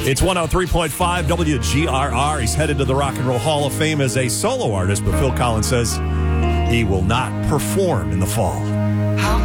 It's 103.5 WGRR. He's headed to the Rock and Roll Hall of Fame as a solo artist, but Phil Collins says he will not perform in the fall. How